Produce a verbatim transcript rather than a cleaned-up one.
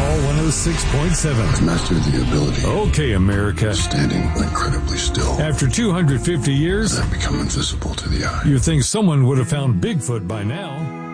one oh six point seven. I've mastered the ability. Okay, America. Standing incredibly still. After two hundred fifty years, I've become invisible to the eye. you think someone would have found Bigfoot by now.